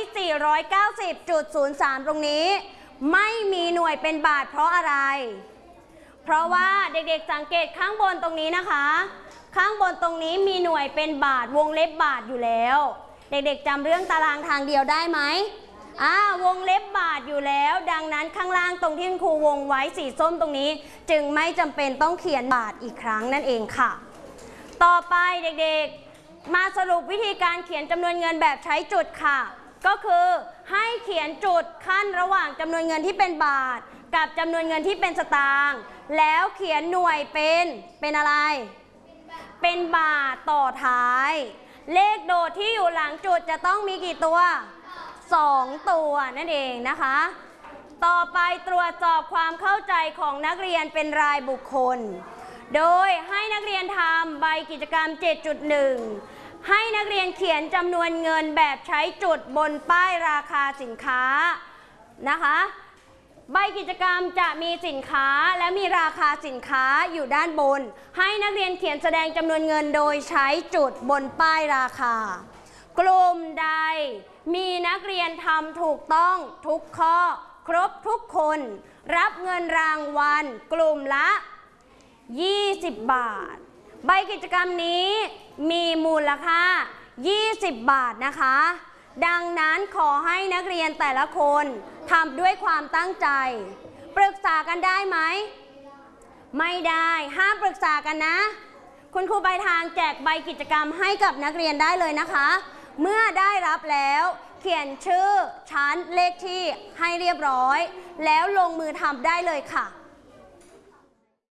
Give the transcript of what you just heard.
490.03 ตรงนี้ไม่มีหน่วยเป็นบาทเพราะอะไรเพราะว่าเด็กๆสังเกตข้างบนตรงนี้นะคะข้างบนตรงนี้มีหน่วยเป็นบาทวงเล็บบาทอยู่แล้วเด็กๆจำเรื่องตารางทางเดียวได้ไหมวงเล็บบาทอยู่แล้วดังนั้นข้างล่างตรงที่คุณครูวงไว้สีส้มตรงนี้จึงไม่จำเป็นต้องเขียนบาทอีกครั้งนั่นเองค่ะต่อไปเด็กๆมาสรุปวิธีการเขียนจำนวนเงินแบบใช้จุดค่ะก็คือให้เขียนจุดขั้นระหว่างจำนวนเงินที่เป็นบาทกับจำนวนเงินที่เป็นสตางค์แล้วเขียนหน่วยเป็นอะไรเป็นบาทต่อท้ายเลขโดดที่อยู่หลังจุดจะต้องมีกี่ตัว2ตัวนั่นเองนะคะต่อไปตรวจสอบความเข้าใจของนักเรียนเป็นรายบุคคลโดยให้นักเรียนทำใบกิจกรรม 7.1 ให้นักเรียนเขียนจำนวนเงินแบบใช้จุดบนป้ายราคาสินค้านะคะใบกิจกรรมจะมีสินค้าและมีราคาสินค้าอยู่ด้านบนให้นักเรียนเขียนแสดงจำนวนเงินโดยใช้จุดบนป้ายราคากลุ่มใดมีนักเรียนทำถูกต้องทุกข้อครบทุกคนรับเงินรางวัลกลุ่มละ20 บาทใบกิจกรรมนี้มีมูลค่า20 บาทนะคะดังนั้นขอให้นักเรียนแต่ละคนทำด้วยความตั้งใจปรึกษากันได้ไหมไม่ได้ห้ามปรึกษากันนะคุณครูปลายทางแจกใบกิจกรรมให้กับนักเรียนได้เลยนะคะเมื่อได้รับแล้วเขียนชื่อชั้นเลขที่ให้เรียบร้อยแล้วลงมือทำได้เลยค่ะ